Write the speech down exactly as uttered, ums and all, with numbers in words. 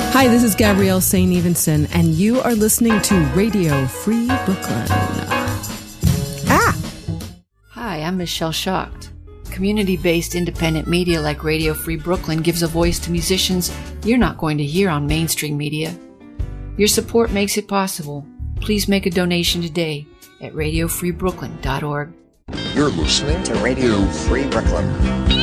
Hi, this is Gabrielle Saint Evenson, and you are listening to Radio Free Brooklyn. Ah! Hi, I'm Michelle Schacht. Community-based independent media like Radio Free Brooklyn gives a voice to musicians you're not going to hear on mainstream media. Your support makes it possible. Please make a donation today at radio free brooklyn dot org. You're listening to Radio Free Brooklyn.